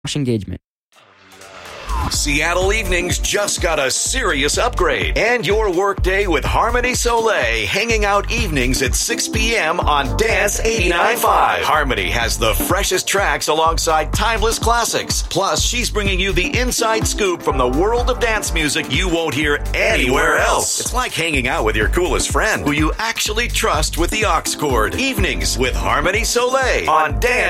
engagement. Seattle Evenings just got a serious upgrade. And your workday with Harmony Soleil, hanging out evenings at 6 p.m. on Dance 89.5. Harmony has the freshest tracks alongside timeless classics. Plus, she's bringing you the inside scoop from the world of dance music you won't hear anywhere else. It's like hanging out with your coolest friend, who you actually trust with the aux cord. Evenings with Harmony Soleil on Dance